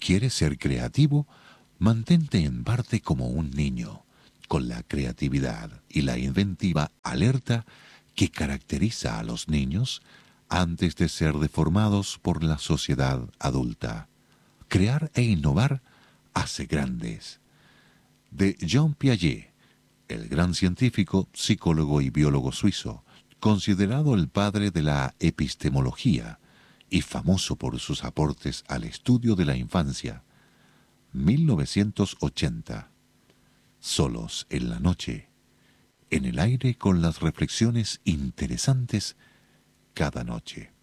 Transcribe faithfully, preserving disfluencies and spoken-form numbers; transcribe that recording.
¿Quieres ser creativo? Mantente en parte como un niño, con la creatividad y la inventiva alerta que caracteriza a los niños antes de ser deformados por la sociedad adulta. Crear e innovar hace grandes. De Jean Piaget, el gran científico, psicólogo y biólogo suizo, considerado el padre de la epistemología y famoso por sus aportes al estudio de la infancia. mil novecientos ochenta. Solos en la noche, en el aire con las reflexiones interesantes cada noche.